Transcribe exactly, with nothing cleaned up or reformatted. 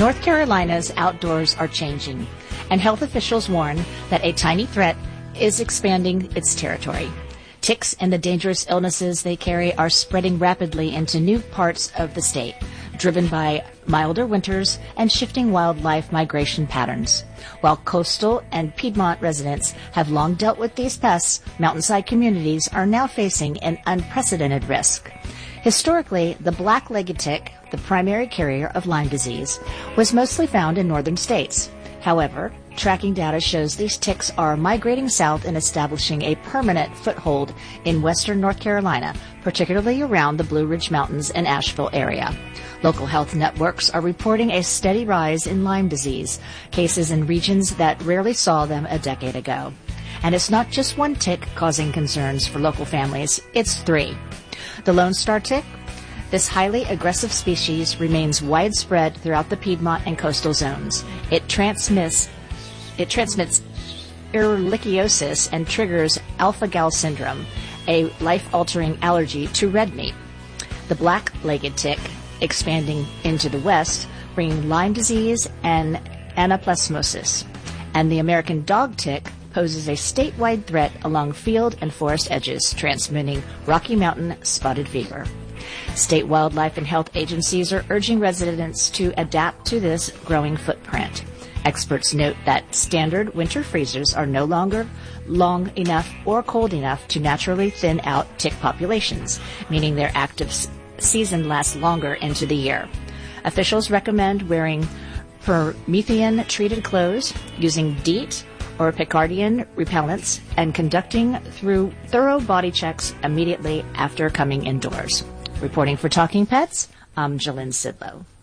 North Carolina's outdoors are changing, and health officials warn that a tiny threat is expanding its territory. Ticks and the dangerous illnesses they carry are spreading rapidly into new parts of the state, driven by milder winters and shifting wildlife migration patterns. While coastal and Piedmont residents have long dealt with these pests, mountainside communities are now facing an unprecedented risk. Historically, the black-legged tick, the primary carrier of Lyme disease, was mostly found in northern states. However, tracking data shows these ticks are migrating south and establishing a permanent foothold in western North Carolina, particularly around the Blue Ridge Mountains and Asheville area. Local health networks are reporting a steady rise in Lyme disease cases in regions that rarely saw them a decade ago. And it's not just one tick causing concerns for local families, it's three. The Lone Star tick. This highly aggressive species remains widespread throughout the Piedmont and coastal zones. It transmits it transmits ehrlichiosis and triggers alpha-gal syndrome, a life-altering allergy to red meat. The black-legged tick, expanding into the west, bringing Lyme disease and anaplasmosis. And the American dog tick poses a statewide threat along field and forest edges, transmitting Rocky Mountain spotted fever. State wildlife and health agencies are urging residents to adapt to this growing footprint. Experts note that standard winter freezers are no longer long enough or cold enough to naturally thin out tick populations, meaning their active season lasts longer into the year. Officials recommend wearing Promethean-treated clothes, using DEET or Picardian repellents, and conducting through thorough body checks immediately after coming indoors. Reporting for Talking Pets, I'm Jalynn Sidlow.